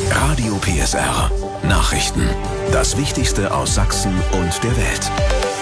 Radio PSR. Nachrichten. Das Wichtigste aus Sachsen und der Welt.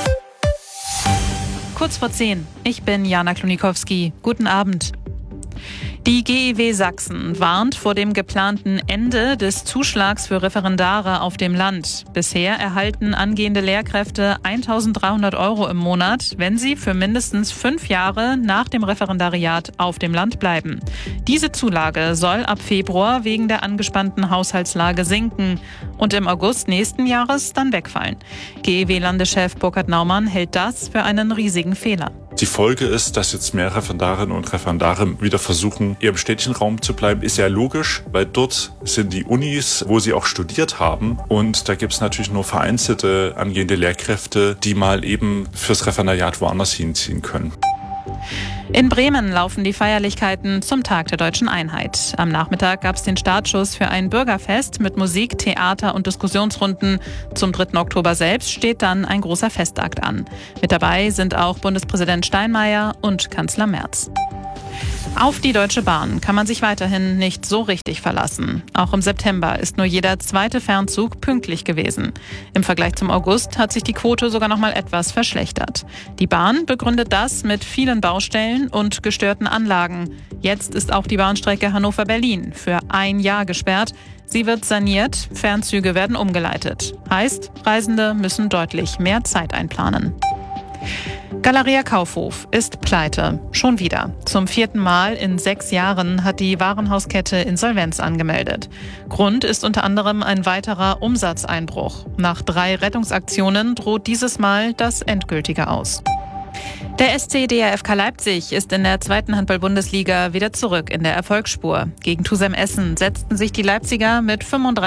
Kurz vor 10. Ich bin Jana Klonikowski. Guten Abend. Die GEW Sachsen warnt vor dem geplanten Ende des Zuschlags für Referendare auf dem Land. Bisher erhalten angehende Lehrkräfte 1.300 € im Monat, wenn sie für mindestens 5 Jahre nach dem Referendariat auf dem Land bleiben. Diese Zulage soll ab Februar wegen der angespannten Haushaltslage sinken und im August nächsten Jahres dann wegfallen. GEW-Landeschef Burkhard Naumann hält das für einen riesigen Fehler. Die Folge ist, dass jetzt mehr Referendarinnen und Referendare wieder versuchen, eher im städtischen Raum zu bleiben. Ist ja logisch, weil dort sind die Unis, wo sie auch studiert haben. Und da gibt es natürlich nur vereinzelte angehende Lehrkräfte, die mal eben fürs Referendariat woanders hinziehen können. In Bremen laufen die Feierlichkeiten zum Tag der Deutschen Einheit. Am Nachmittag gab es den Startschuss für ein Bürgerfest mit Musik, Theater und Diskussionsrunden. Zum 3. Oktober selbst steht dann ein großer Festakt an. Mit dabei sind auch Bundespräsident Steinmeier und Kanzler Merz. Auf die Deutsche Bahn kann man sich weiterhin nicht so richtig verlassen. Auch im September ist nur jeder zweite Fernzug pünktlich gewesen. Im Vergleich zum August hat sich die Quote sogar noch mal etwas verschlechtert. Die Bahn begründet das mit vielen Baustellen und gestörten Anlagen. Jetzt ist auch die Bahnstrecke Hannover-Berlin für 1 Jahr gesperrt. Sie wird saniert, Fernzüge werden umgeleitet. Heißt, Reisende müssen deutlich mehr Zeit einplanen. Galeria Kaufhof ist pleite. Schon wieder. Zum 4. Mal in 6 Jahren hat die Warenhauskette Insolvenz angemeldet. Grund ist unter anderem ein weiterer Umsatzeinbruch. Nach 3 Rettungsaktionen droht dieses Mal das endgültige Aus. Der SC DRFK Leipzig ist in der 2. Handball-Bundesliga wieder zurück in der Erfolgsspur. Gegen Tusem Essen setzten sich die Leipziger mit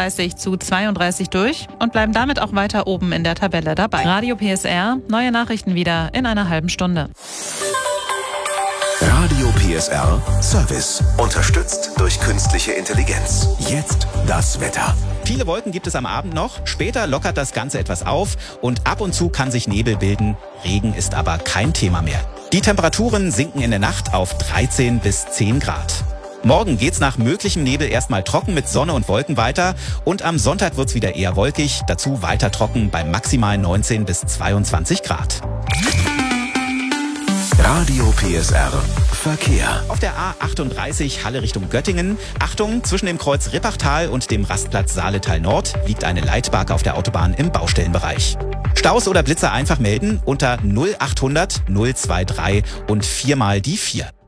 35:32 durch und bleiben damit auch weiter oben in der Tabelle dabei. Radio PSR, neue Nachrichten wieder in einer halben Stunde. Radio PSR Service. Unterstützt durch künstliche Intelligenz. Jetzt das Wetter. Viele Wolken gibt es am Abend noch, später lockert das Ganze etwas auf und ab und zu kann sich Nebel bilden. Regen ist aber kein Thema mehr. Die Temperaturen sinken in der Nacht auf 13 bis 10 Grad. Morgen geht's nach möglichem Nebel erstmal trocken mit Sonne und Wolken weiter und am Sonntag wird's wieder eher wolkig, dazu weiter trocken bei maximal 19 bis 22 Grad. Radio PSR Verkehr. Auf der A38 Halle Richtung Göttingen. Achtung, zwischen dem Kreuz Rippachtal und dem Rastplatz Saaletal Nord liegt eine Leitbarke auf der Autobahn im Baustellenbereich. Staus oder Blitzer einfach melden unter 0800 023 und 4 mal die 4.